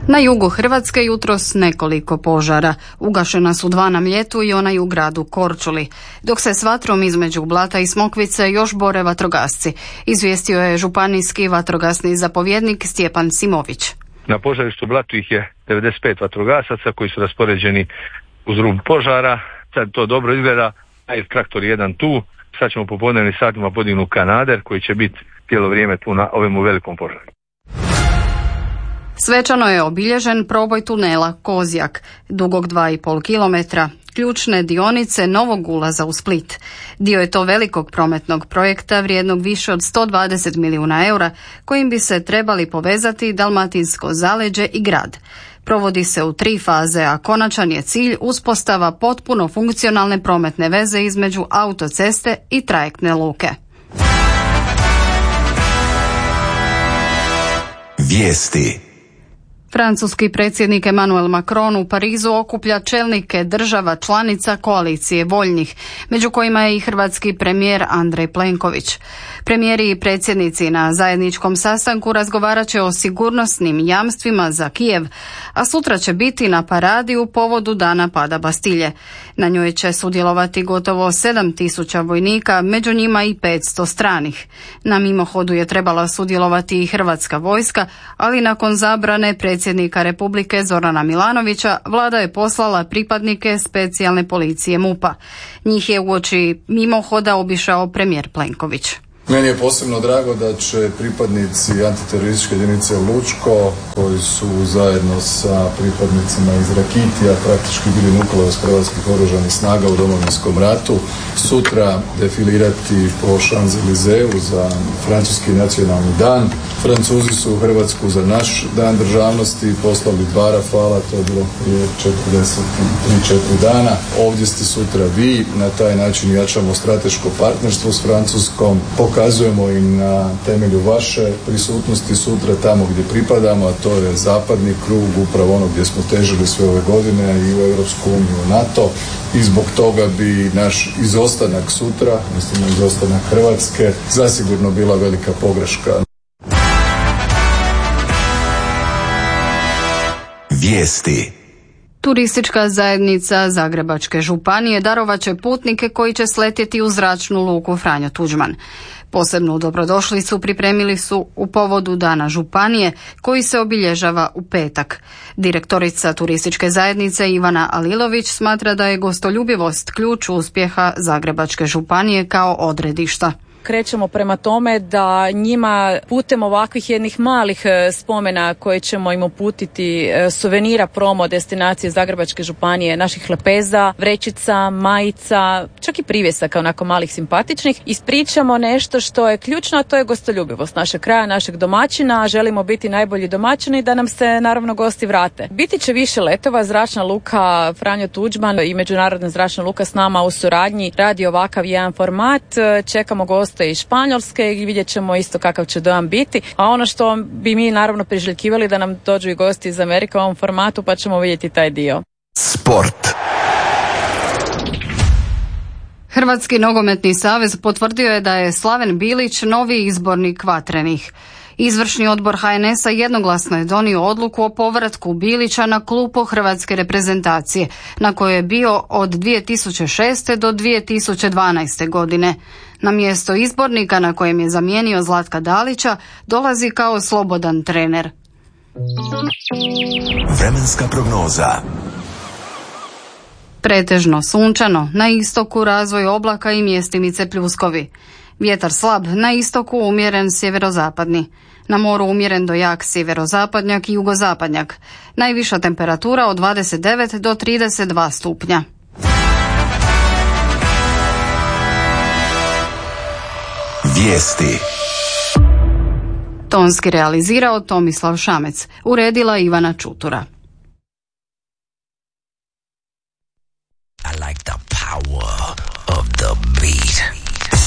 Na jugu Hrvatske jutros nekoliko požara. Ugašena su 2 na Mljetu i onaj u gradu Korčuli, dok se s vatrom između Blata i Smokvice još bore vatrogasci, izvijestio je županijski vatrogasni zapovjednik Stjepan Simović. Na požarištu Blatu ih je 95 vatrogasaca koji su raspoređeni uz rub požara. Sad to dobro izgleda, traktor je jedan tu. Sad ćemo popodnevnim satima podignuti kanader koji će biti cijelo vrijeme tu na ovemu velikom požaru. Svečano je obilježen proboj tunela Kozjak, dugog 2,5 km, ključne dionice novog ulaza u Split. Dio je to velikog prometnog projekta vrijednog više od 120 milijuna eura, kojim bi se trebali povezati dalmatinsko zaleđe i grad. Provodi se u 3 faze, a konačan je cilj uspostava potpuno funkcionalne prometne veze između autoceste i trajektne luke. Vijesti. Francuski predsjednik Emmanuel Macron u Parizu okuplja čelnike država članica koalicije voljnih, među kojima je i hrvatski premijer Andrej Plenković. Premijeri i predsjednici na zajedničkom sastanku razgovarat će o sigurnosnim jamstvima za Kijev, a sutra će biti na paradi u povodu dana pada Bastilje. Na njoj će sudjelovati gotovo 7.000 vojnika, među njima i 500 stranih. Na mimohodu je trebala sudjelovati i hrvatska vojska, ali nakon zabrane predsjednika Republike Zorana Milanovića, vlada je poslala pripadnike specijalne policije MUP-a. Njih je uoči mimohoda obišao premijer Plenković. Meni je posebno drago da će pripadnici antiterorističke jedinice Lučko, koji su zajedno sa pripadnicima iz Rakitija praktički bili nukleus hrvatskih oružanih snaga u Domovinskom ratu, sutra defilirati po Champs-Élysées za francuski nacionalni dan. Francuzi su u Hrvatsku za naš dan državnosti poslali 2 Rafala, to je bilo prije 43-4 dana. Ovdje ste sutra vi, na taj način jačamo strateško partnerstvo s Francuskom, pokazujemo im na temelju vaše prisutnosti sutra tamo gdje pripadamo, a to je zapadni krug, upravo ono gdje smo težili sve ove godine, i u Europsku uniju, NATO, i zbog toga bi naš izostanak sutra, mislim izostanak Hrvatske, zasigurno bila velika pogreška. Vijesti. Turistička zajednica Zagrebačke županije darovat će putnike koji će sletjeti u zračnu luku Franjo Tuđman. Posebnu dobrodošlicu pripremili su u povodu Dana županije, koji se obilježava u petak. Direktorica turističke zajednice Ivana Alilović smatra da je gostoljubivost ključ uspjeha Zagrebačke županije kao odredišta. Krećemo prema tome da njima putem ovakvih jednih malih spomena koje ćemo im uputiti, suvenira promo destinacije Zagrebačke županije, naših lepeza, vrećica, majica, čak i privjesaka onako malih simpatičnih, ispričamo nešto što je ključno, a to je gostoljubivost našeg kraja, našeg domaćina. Želimo biti najbolji domaćini da nam se naravno gosti vrate. Biti će više letova, zračna luka Franjo Tuđman i Međunarodna zračna luka s nama u suradnji radi ovakav jedan format. Čekamo goste iz Španjolske i vidjet ćemo isto kakav će dojam biti. A ono što bi mi naravno priželjkivali da nam dođu i gosti iz Amerike u ovom formatu, pa ćemo vidjeti taj dio. Sport. Hrvatski nogometni savez potvrdio je da je Slaven Bilić novi izbornik Vatrenih. Izvršni odbor HNS-a jednoglasno je donio odluku o povratku Bilića na klupu hrvatske reprezentacije, na kojoj je bio od 2006. do 2012. godine. Na mjesto izbornika na kojem je zamijenio Zlatka Dalića dolazi kao slobodan trener. Vremenska prognoza. Pretežno sunčano, na istoku razvoj oblaka i mjestimice pljuskovi. Vjetar slab, na istoku umjeren sjeverozapadni. Na moru umjeren do jak sjeverozapadnjak i jugozapadnjak. Najviša temperatura od 29 do 32 stupnja. Vijesti. Tonski realizirao Tomislav Šamec, uredila Ivana Čutura. I like the power of the beat.